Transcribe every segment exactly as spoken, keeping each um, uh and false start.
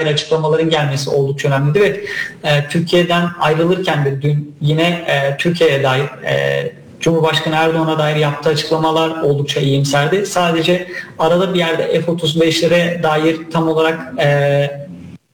detaylı açıklamaların gelmesi oldukça önemliydi ve e, Türkiye'den ayrılırken de dün yine e, Türkiye'ye dair e, Cumhurbaşkanı Erdoğan'a dair yaptığı açıklamalar oldukça iyimserdi. Sadece arada bir yerde F otuz beşlere dair tam olarak e,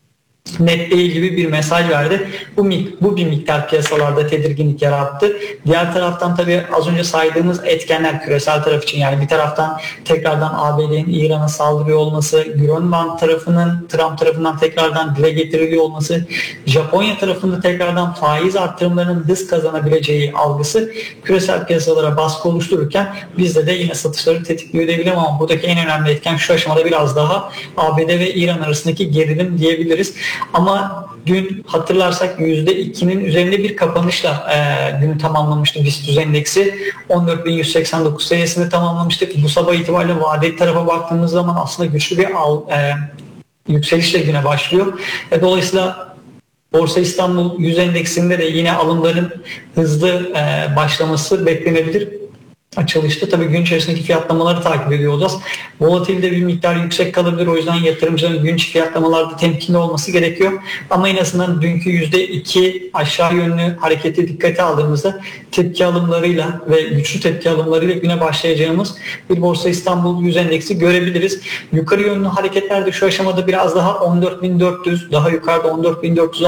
net değil gibi bir mesaj verdi. Bu, bu bir miktar piyasalarda tedirginlik yarattı. Diğer taraftan tabii az önce saydığımız etkenler küresel taraf için, yani bir taraftan tekrardan A B D'nin İran'a saldırıyor olması, Grönland tarafının Trump tarafından tekrardan dile getiriliyor olması, Japonya tarafında tekrardan faiz arttırımlarının hız kazanabileceği algısı küresel piyasalara baskı oluştururken bizde de yine satışları tetikliyor diyebilirim ama buradaki en önemli etken şu aşamada biraz daha A B D ve İran arasındaki gerilim diyebiliriz. Ama dün hatırlarsak yüzde ikinin üzerinde bir kapanışla e, günü tamamlamıştı BIST endeksi. on dört bin yüz seksen dokuz seviyesinde tamamlamıştık. Bu sabah itibariyle vadeli tarafa baktığımız zaman aslında güçlü bir al, e, yükselişle güne başlıyor. E, dolayısıyla Borsa İstanbul yüz endeksinde de yine alımların hızlı e, başlaması beklenebilir. Açılışta tabii gün içerisindeki fiyatlamaları takip ediyor olacağız. Volatilde bir miktar yüksek kalabilir. O yüzden yatırımcıların gün içi fiyatlamalarda temkinli olması gerekiyor. Ama en azından dünkü yüzde iki aşağı yönlü hareketi dikkate aldığımızda tepki alımlarıyla ve güçlü tepki alımlarıyla güne başlayacağımız bir Borsa İstanbul yüz endeksi görebiliriz. Yukarı yönlü hareketlerde şu aşamada biraz daha on dört bin dört yüz, daha yukarıda on dört bin dört yüz,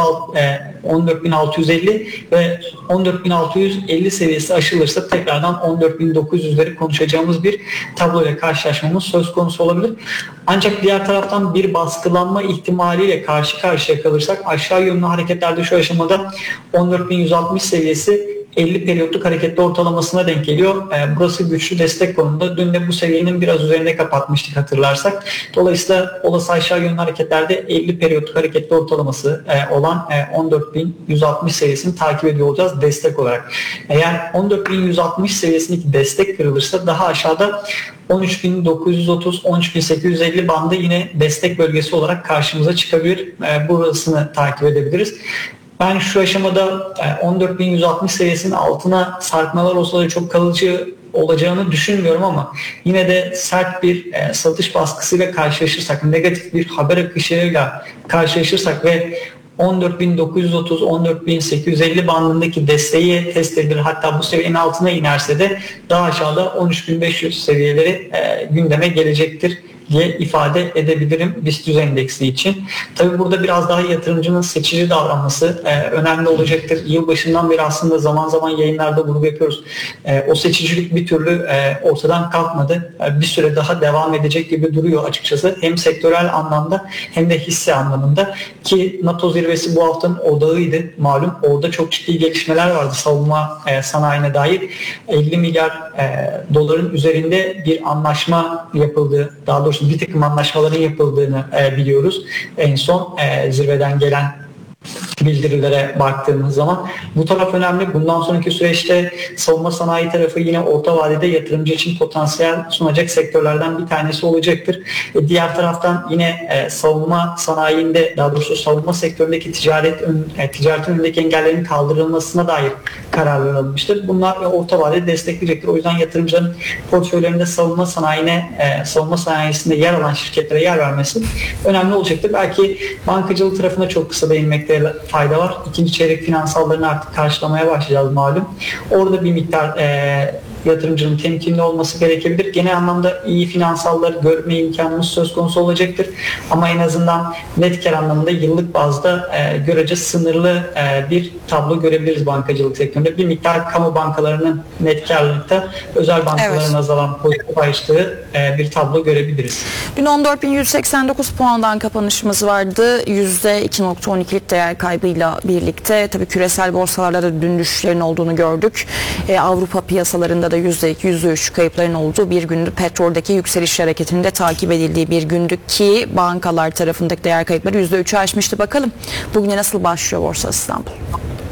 on dört bin altı yüz elli ve on dört bin altı yüz elli seviyesi aşılırsa tekrardan on dört bin dokuz yüzleri konuşacağımız bir tabloyla karşılaşmamız söz konusu olabilir. Ancak diğer taraftan bir baskılanma ihtimaliyle karşı karşıya kalırsak aşağı yönlü hareketlerde şu aşamada on dört bin yüz altmış seviyesi elli periyotluk hareketli ortalamasına denk geliyor. E, burası güçlü destek konumunda. Dün de bu seviyenin biraz üzerinde kapatmıştık hatırlarsak. Dolayısıyla olası aşağı yönlü hareketlerde elli periyotluk hareketli ortalaması e, olan e, on dört bin yüz altmış seviyesini takip ediyor olacağız destek olarak. Eğer on dört bin yüz altmış seviyesindeki destek kırılırsa daha aşağıda on üç bin dokuz yüz otuz on üç bin sekiz yüz elli bandı yine destek bölgesi olarak karşımıza çıkabilir. E, burasını takip edebiliriz. Ben şu aşamada on dört bin yüz altmış seviyesinin altına sarkmalar olsa da çok kalıcı olacağını düşünmüyorum ama yine de sert bir e, satış baskısıyla karşılaşırsak, negatif bir haber akışıyla karşılaşırsak ve on dört bin dokuz yüz otuz on dört bin sekiz yüz elli bandındaki desteği test edilir. Hatta bu seviyenin altına inerse de daha aşağıda on üç bin beş yüz seviyeleri e, gündeme gelecektir diye ifade edebilirim BIST endeksi için. Tabii burada biraz daha yatırımcının seçici davranması e, önemli olacaktır. Yılbaşından beri aslında zaman zaman yayınlarda vurgu yapıyoruz. E, o seçicilik bir türlü e, ortadan kalkmadı. E, bir süre daha devam edecek gibi duruyor açıkçası. Hem sektörel anlamda hem de hisse anlamında ki NATO zirvesi bu haftanın odağıydı malum. Orada çok ciddi gelişmeler vardı savunma e, sanayine dair. elli milyar e, doların üzerinde bir anlaşma yapıldı. Daha doğrusu bir takım anlaşmaların yapıldığını e, biliyoruz. En son e, zirveden gelen bildirilere baktığımız zaman bu taraf önemli. Bundan sonraki süreçte savunma sanayi tarafı yine orta vadede yatırımcı için potansiyel sunacak sektörlerden bir tanesi olacaktır. E, diğer taraftan yine e, savunma sanayinde, daha doğrusu savunma sektöründeki ticaret e, ticaretin önündeki engellerin kaldırılmasına dair kararlar alınmıştır. Bunlar e, orta vadede destekleyecektir. O yüzden yatırımcının portföylerinde savunma sanayine, e, savunma sanayisinde yer alan şirketlere yer vermesi önemli olacaktır. Belki bankacılık tarafına çok kısa değinmekte fayda var. İkinci çeyrek finansallarını artık karşılamaya başlayacağız malum. Orada bir miktar e, yatırımcının temkinli olması gerekebilir. Genel anlamda iyi finansalları görme imkanımız söz konusu olacaktır. Ama en azından net kar anlamında yıllık bazda e, görece sınırlı e, bir tablo görebiliriz bankacılık sektöründe. Bir miktar kamu bankalarının net karlılıkta, özel bankaların evet. azalan pozitif ayrıştığı e, bir tablo görebiliriz. Dün on dört bin yüz seksen dokuz puandan kapanışımız vardı. yüzde iki virgül on ikilik değer kaybıyla birlikte tabii küresel borsalarda da dün düşüşlerin olduğunu gördük. E, Avrupa piyasalarında da yüzde iki, yüzde üç kayıpların olduğu bir gündü. Petroldeki yükseliş hareketinde takip edildiği bir gündü ki bankalar tarafındaki değer kayıpları yüzde üçü aşmıştı. Bakalım bugüne nasıl başlıyor Borsa İstanbul?